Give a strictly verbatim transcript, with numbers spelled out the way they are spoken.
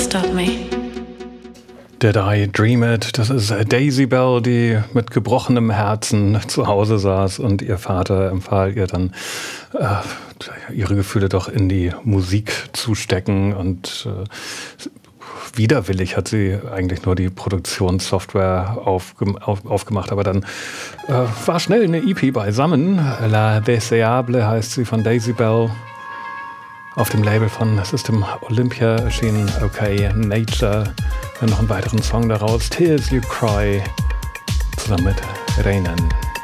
stop me. Did I Dream It? Das ist Daisy Bell, die mit gebrochenem Herzen zu Hause saß und ihr Vater empfahl ihr dann, äh, ihre Gefühle doch in die Musik zu stecken und äh, widerwillig hat sie eigentlich nur die Produktionssoftware aufge- auf- aufgemacht, aber dann äh, war schnell eine E P beisammen. La Deseable heißt sie von Daisy Bell. Auf dem Label von System Olympia erschien Okay Nature. Noch einen weiteren Song daraus, Tears You Cry, zusammen mit Reinen.